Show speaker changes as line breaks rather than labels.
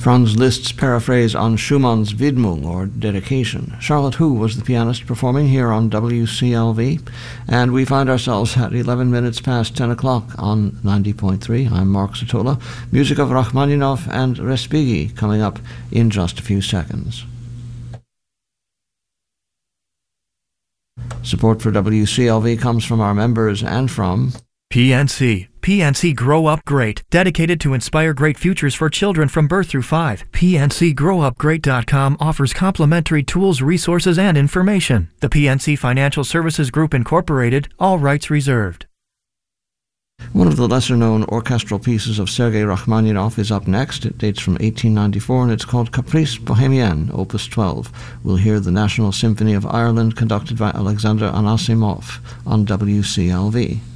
Franz Liszt's paraphrase on Schumann's Widmung, or dedication. Charlotte Hu was the pianist performing here on WCLV, and we find ourselves at 11 minutes past 10 o'clock on 90.3. I'm Mark Satola. Music of Rachmaninoff and Respighi coming up in just a few seconds. Support for WCLV comes from our members and from
PNC. PNC Grow Up Great, dedicated to inspire great futures for children from birth through 5. PNCGrowUpGreat.com offers complimentary tools, resources, and information. The PNC Financial Services Group Incorporated, all rights reserved.
One of the lesser-known orchestral pieces of Sergei Rachmaninoff is up next. It dates from 1894 and it's called Caprice Bohemienne, Opus 12. We'll hear the National Symphony of Ireland conducted by Alexander Anasimov on WCLV.